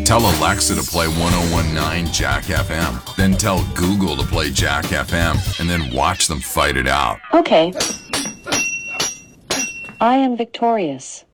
Tell Alexa to play 1019 Jack FM. Then tell Google to play Jack FM. And then watch them fight it out. Okay. I am victorious.